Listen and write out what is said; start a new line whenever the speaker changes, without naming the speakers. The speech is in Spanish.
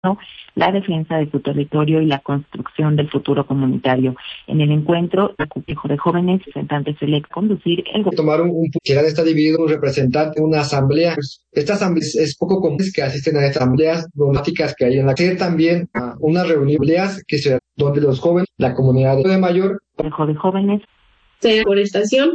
la defensa de su territorio y la construcción del futuro comunitario. En el encuentro, el Consejo de Jóvenes representantes electos conducir el
quieran estar dividido un representante, una asamblea. Esta asamblea es poco común que asisten a estas asambleas domésticas que hay en la que también a unas reuniones que se donde los jóvenes, la comunidad de mayor,
Consejo de Jóvenes,
sea por estación.